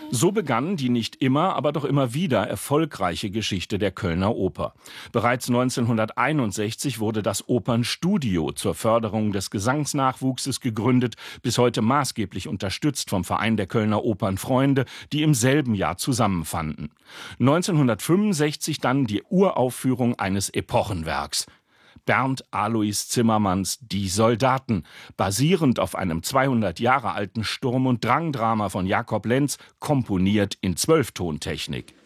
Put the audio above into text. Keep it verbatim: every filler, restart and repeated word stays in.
So begann die nicht immer, aber doch immer wieder erfolgreiche Geschichte der Kölner Oper. Bereits neunzehnhunderteinundsechzig wurde das Opernstudio zur Förderung des Gesangsnachwuchses gegründet, bis heute maßgeblich unterstützt vom Verein der Kölner Opernfreunde, die im selben Jahr zusammenfanden. neunzehnhundertfünfundsechzig dann die Uraufführung eines Epochenwerks. Bernd Alois Zimmermanns Die Soldaten, basierend auf einem zweihundert Jahre alten Sturm- und Drangdrama von Jakob Lenz, komponiert in Zwölftontechnik.